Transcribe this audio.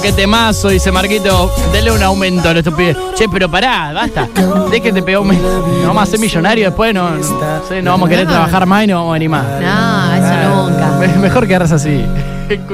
Qué temazo, dice Marquito. Denle un aumento a nuestros pibes. Che, pero pará, basta. Déjate pegar un... No vamos a ser millonarios después, no vamos a querer trabajar más y no vamos a venir más. No, eso nunca. Mejor quedarse así.